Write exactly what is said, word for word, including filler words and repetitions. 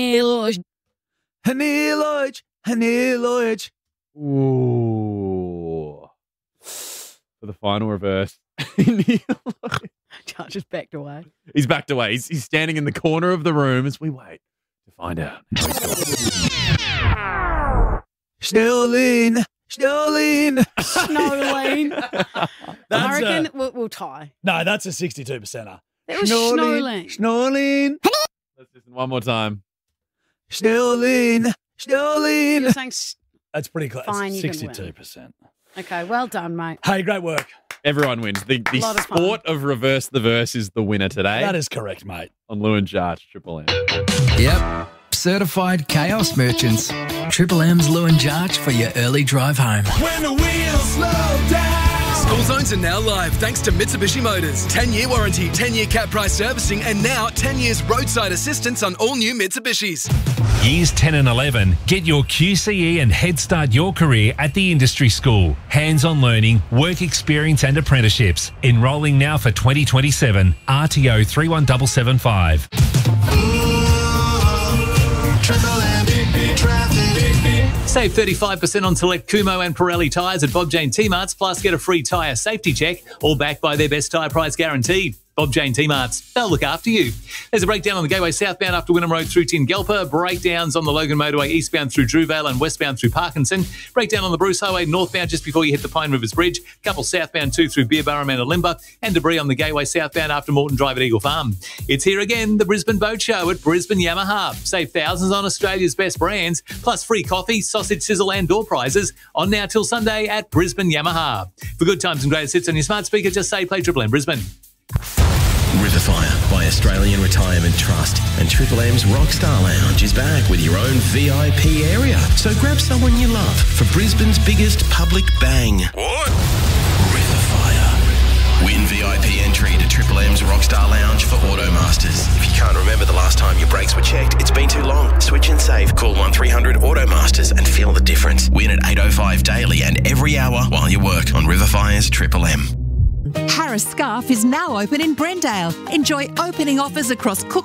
Lodge. Honey Lodge. Honey Lodge. Ooh. For the final reverse. Charles just backed away. He's backed away. He's, he's standing in the corner of the room as we wait to find out. Snowline. Snowline. Snowline. That's I reckon a- we'll, we'll tie. No, that's a sixty-two percenter. It was Snowline. Snowline. Let's listen one more time. Snowline. Snowline. You're saying... s- That's pretty close. Fine, you can win. sixty-two percent. Okay, well done, mate. Hey, great work. Everyone wins. The, the Lot of fun. sport of reverse the verse is the winner today. That is correct, mate. On Lewin Jarch, Triple M. Yep. Certified chaos merchants. Triple M's Lewin Jarch for your early drive home. When the wheels slow down. School zones are now live thanks to Mitsubishi Motors. ten-year warranty, ten-year cap price servicing, and now ten years roadside assistance on all new Mitsubishis. Years ten and eleven, get your Q C E and head start your career at the industry school. Hands-on learning, work experience and apprenticeships. Enrolling now for twenty twenty-seven. R T O three one seven seven five. Save thirty-five percent on select Kumo and Pirelli tyres at Bob Jane T-Marts, plus get a free tyre safety check, all backed by their best tyre price guarantee. Bob Jane T-Marts, they'll look after you. There's a breakdown on the Gateway southbound after Wynnum Road through Tingalpa, breakdowns on the Logan Motorway eastbound through Drewvale and westbound through Parkinson, breakdown on the Bruce Highway northbound just before you hit the Pine Rivers Bridge, couple southbound too through Beerburrum and Alimba, and debris on the Gateway southbound after Morton Drive at Eagle Farm. It's here again, the Brisbane Boat Show at Brisbane Yamaha. Save thousands on Australia's best brands, plus free coffee, sausage sizzle and door prizes on now till Sunday at Brisbane Yamaha. For good times and greatest hits on your smart speaker, just say play Triple M Brisbane. Riverfire by Australian Retirement Trust and Triple M's Rockstar Lounge is back with your own V I P area. So grab someone you love for Brisbane's biggest public bang. What? Riverfire. Win V I P entry to Triple M's Rockstar Lounge for Automasters. If you can't remember the last time your brakes were checked, it's been too long. Switch and save. Call one three hundred Automasters and feel the difference. Win at eight oh five daily and every hour while you work on Riverfire's Triple M. Harris Scarf is now open in Brendale. Enjoy opening offers across cook